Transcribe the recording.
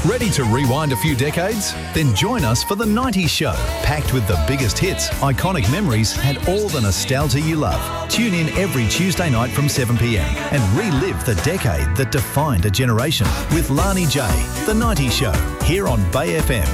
Ready to rewind a few decades? Then join us for The 90s Show, packed with the biggest hits, iconic memories and all the nostalgia you love. Tune in every Tuesday night from 7pm and relive the decade that defined a generation with Lani J. The 90s Show, here on Bay FM